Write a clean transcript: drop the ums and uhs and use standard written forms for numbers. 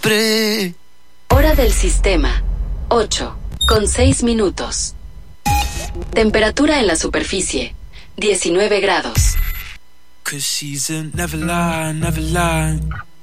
Hora del sistema, 8:06. Temperatura en la superficie, 19 grados. 'Cause she's a never lie, never lie.